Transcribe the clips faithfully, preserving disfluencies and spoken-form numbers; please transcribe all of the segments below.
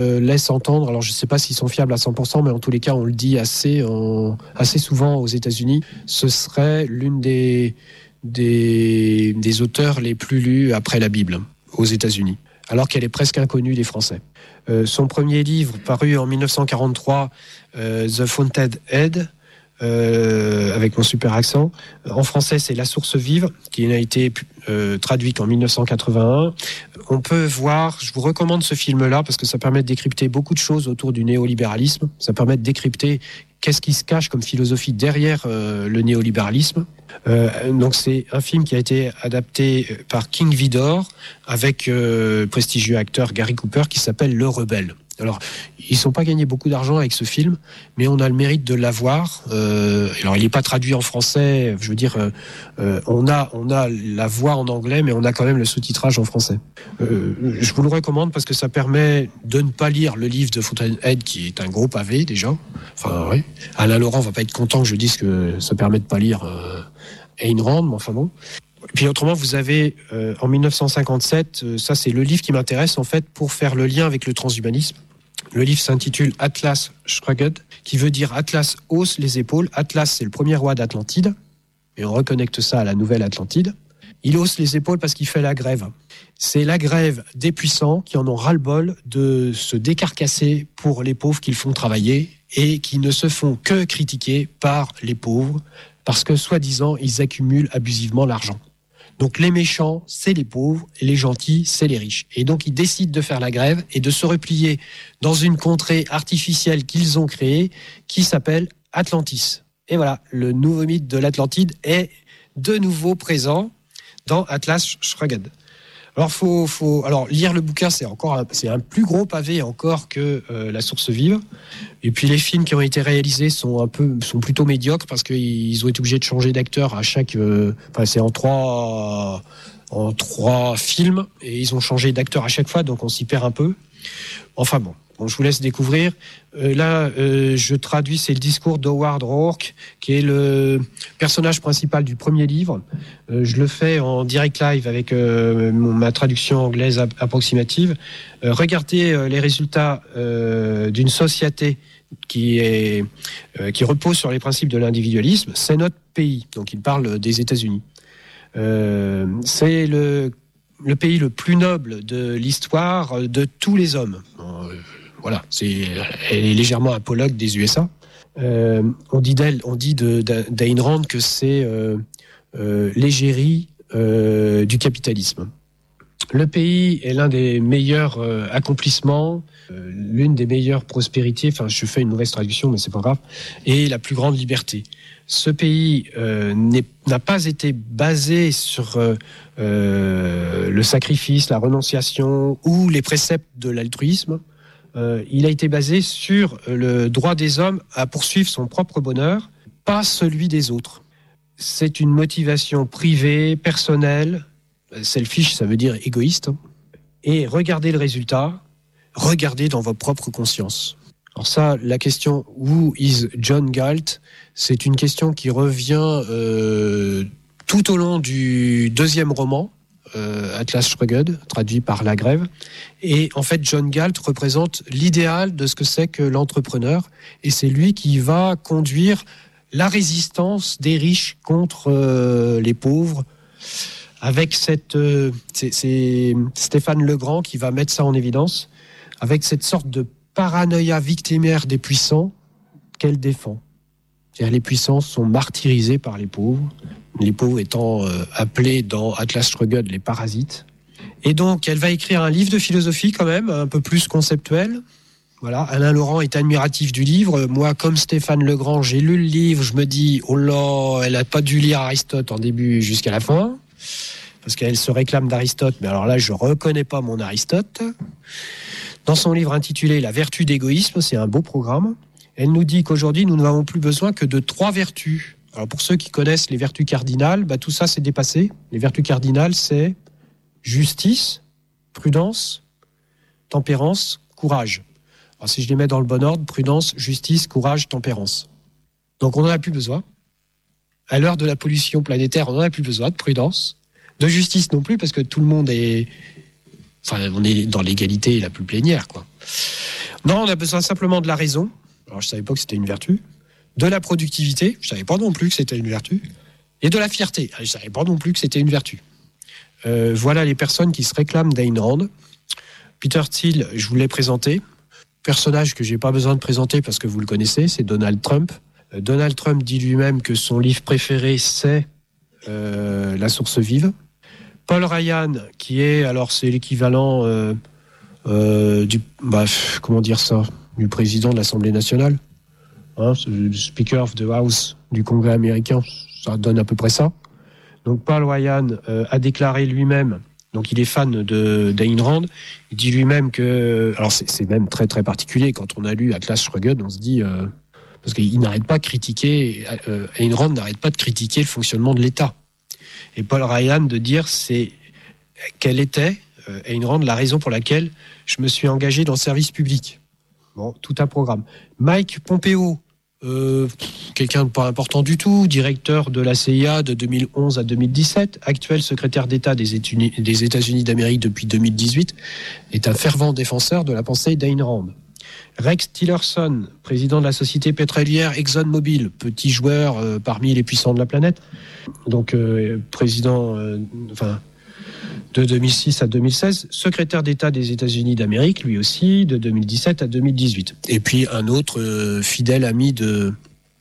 euh, laisse entendre, alors je ne sais pas s'ils sont fiables à cent pour cent, mais en tous les cas, on le dit assez, en, assez souvent aux États-Unis, ce serait l'une des, des, des auteurs les plus lus après la Bible aux États-Unis, alors qu'elle est presque inconnue des Français. Euh, son premier livre, paru en dix-neuf cent quarante-trois, euh, The Fountainhead, Euh, avec mon super accent. En français, c'est La Source Vive, qui n'a été euh, traduit qu'en dix-neuf cent quatre-vingt-un. On peut voir, je vous recommande ce film-là, parce que ça permet de décrypter beaucoup de choses autour du néolibéralisme. Ça permet de décrypter qu'est-ce qui se cache comme philosophie derrière euh, le néolibéralisme. Euh, donc c'est un film qui a été adapté par King Vidor, avec euh, le prestigieux acteur Gary Cooper, qui s'appelle Le Rebelle. Alors, ils ne sont pas gagnés beaucoup d'argent avec ce film, mais on a le mérite de l'avoir. Euh, alors, il n'est pas traduit en français. Je veux dire, euh, euh, on a, on a la voix en anglais, mais on a quand même le sous-titrage en français. Euh, je vous le recommande parce que ça permet de ne pas lire le livre de Fountainhead, qui est un gros pavé déjà. Enfin, oui. Alain Laurent va pas être content que je dise que ça permet de pas lire euh, Ayn Rand, mais enfin bon. Puis autrement, vous avez euh, en dix-neuf cent cinquante-sept, euh, ça c'est le livre qui m'intéresse en fait pour faire le lien avec le transhumanisme. Le livre s'intitule Atlas Shrugged, qui veut dire Atlas hausse les épaules. Atlas, c'est le premier roi d'Atlantide, et on reconnecte ça à la nouvelle Atlantide. Il hausse les épaules parce qu'il fait la grève. C'est la grève des puissants qui en ont ras-le-bol de se décarcasser pour les pauvres qu'ils font travailler et qui ne se font que critiquer par les pauvres parce que, soi-disant, ils accumulent abusivement l'argent. Donc les méchants, c'est les pauvres, et les gentils, c'est les riches. Et donc ils décident de faire la grève et de se replier dans une contrée artificielle qu'ils ont créée, qui s'appelle Atlantis. Et voilà, le nouveau mythe de l'Atlantide est de nouveau présent dans Atlas Shrugged. Alors, faut, faut, alors lire le bouquin, c'est encore, un, c'est un plus gros pavé encore que euh, La Source Vive. Et puis les films qui ont été réalisés sont un peu, sont plutôt médiocres parce qu'ils ont été obligés de changer d'acteur à chaque. Euh, enfin, c'est en trois, en trois films et ils ont changé d'acteur à chaque fois, donc on s'y perd un peu. Enfin bon. Bon, je vous laisse découvrir. Euh, là, euh, je traduis, c'est le discours d'Howard Rourke, qui est le personnage principal du premier livre. Euh, je le fais en direct live avec euh, ma traduction anglaise approximative. Euh, regardez euh, les résultats euh, d'une société qui, est, euh, qui repose sur les principes de l'individualisme. C'est notre pays, donc il parle des États-Unis. Euh, c'est le, le pays le plus noble de l'histoire de tous les hommes. Euh, Voilà, c'est, elle est légèrement apologue des U S A. Euh, on dit d'elle, on dit de, d'Ayn Rand que c'est euh, euh, l'égérie euh, du capitalisme. Le pays est l'un des meilleurs euh, accomplissements, euh, l'une des meilleures prospérités. Enfin, je fais une mauvaise traduction, mais c'est pas grave. Et la plus grande liberté. Ce pays euh, n'est, n'a pas été basé sur euh, euh, le sacrifice, la renonciation ou les préceptes de l'altruisme. Euh, il a été basé sur le droit des hommes à poursuivre son propre bonheur, pas celui des autres. C'est une motivation privée, personnelle, selfish, ça veut dire égoïste, et regardez le résultat, regardez dans votre propre conscience. Alors ça, la question « Who is John Galt ?» c'est une question qui revient euh, tout au long du deuxième roman, Euh, Atlas Shrugged, traduit par La Grève. Et en fait, John Galt représente l'idéal de ce que c'est que l'entrepreneur. Et c'est lui qui va conduire la résistance des riches contre euh, les pauvres. Avec cette... Euh, c'est, c'est Stéphane Legrand qui va mettre ça en évidence. Avec cette sorte de paranoïa victimaire des puissants qu'elle défend. C'est-à-dire les puissants sont martyrisés par les pauvres. Les pauvres étant euh, appelés dans Atlas Shrugged les parasites. Et donc, elle va écrire un livre de philosophie quand même, un peu plus conceptuel. Voilà, Alain Laurent est admiratif du livre. Moi, comme Stéphane Legrand, j'ai lu le livre, je me dis, oh là, elle n'a pas dû lire Aristote en début jusqu'à la fin, parce qu'elle se réclame d'Aristote, mais alors là, je ne reconnais pas mon Aristote. Dans son livre intitulé « La vertu d'égoïsme », c'est un beau programme, elle nous dit qu'aujourd'hui, nous n'avons plus besoin que de trois vertus. Alors pour ceux qui connaissent les vertus cardinales, bah tout ça c'est dépassé. Les vertus cardinales, c'est justice, prudence, tempérance, courage. Alors si je les mets dans le bon ordre, prudence, justice, courage, tempérance. Donc on n'en a plus besoin. À l'heure de la pollution planétaire, on n'en a plus besoin de prudence. De justice non plus, parce que tout le monde est, Enfin, on est dans l'égalité la plus plénière, quoi. Non, on a besoin simplement de la raison. Alors, je savais pas que c'était une vertu. De la productivité. Je savais pas non plus que c'était une vertu. Et de la fierté. Je savais pas non plus que c'était une vertu. Euh, voilà les personnes qui se réclament d'Ayn Rand. Peter Thiel, je vous l'ai présenté. Personnage que j'ai pas besoin de présenter parce que vous le connaissez, c'est Donald Trump. Euh, Donald Trump dit lui-même que son livre préféré, c'est euh, La source vive. Paul Ryan, qui est, alors c'est l'équivalent euh, euh, du, bah, comment dire ça, du président de l'Assemblée nationale, hein, le Speaker of the House du Congrès américain, ça donne à peu près ça. Donc Paul Ryan euh, a déclaré lui-même, donc il est fan de d'Ayn Rand, il dit lui-même que, alors c'est, c'est même très très particulier quand on a lu Atlas Shrugged, on se dit, euh, parce qu'il n'arrête pas de critiquer, euh, Ayn Rand n'arrête pas de critiquer le fonctionnement de l'État. Et Paul Ryan de dire c'est quelle était euh, Ayn Rand la raison pour laquelle je me suis engagé dans le service public. Bon, tout un programme. Mike Pompeo, euh, quelqu'un de pas important du tout, directeur de la C I A de deux mille onze à deux mille dix-sept, actuel secrétaire d'État des États-Unis, des États-Unis d'Amérique depuis deux mille dix-huit, est un fervent défenseur de la pensée d'Ayn Rand. Rex Tillerson, président de la société pétrolière ExxonMobil, petit joueur euh, parmi les puissants de la planète, donc euh, président euh, enfin, de deux mille six à deux mille seize, secrétaire d'État des États-Unis d'Amérique, lui aussi, de deux mille dix-sept à deux mille dix-huit. Et puis un autre euh, fidèle ami de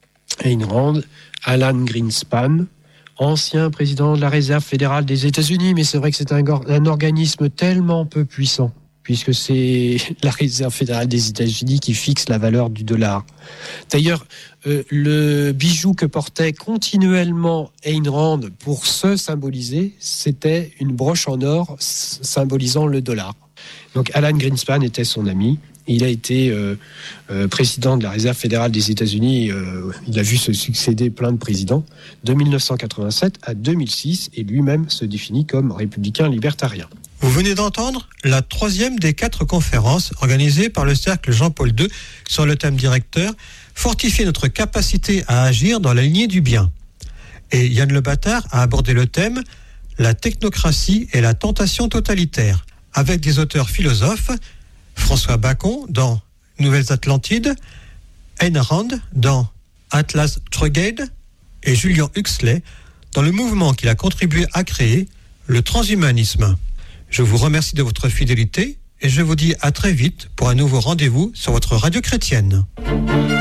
Ayn Rand, Alan Greenspan, ancien président de la Réserve fédérale des États-Unis, mais c'est vrai que c'est un, un organisme tellement peu puissant, puisque c'est la Réserve fédérale des États-Unis qui fixe la valeur du dollar. D'ailleurs, euh, le bijou que portait continuellement Ayn Rand pour se symboliser, c'était une broche en or symbolisant le dollar. Donc Alan Greenspan était son ami. Il a été euh, euh, président de la Réserve fédérale des États-Unis. Euh, il a vu se succéder plein de présidents de dix-neuf cent quatre-vingt-sept à deux mille six et lui-même se définit comme républicain libertarien. Vous venez d'entendre la troisième des quatre conférences organisées par le Cercle Jean-Paul deux sur le thème directeur « Fortifier notre capacité à agir dans la lignée du bien ». Et Yann Le Bâtard a abordé le thème « La technocratie et la tentation totalitaire » avec des auteurs philosophes, François Bacon dans Nouvelles Atlantides, Ayn Rand dans Atlas Shrugged et Julian Huxley dans le mouvement qu'il a contribué à créer, le transhumanisme. Je vous remercie de votre fidélité et je vous dis à très vite pour un nouveau rendez-vous sur votre radio chrétienne.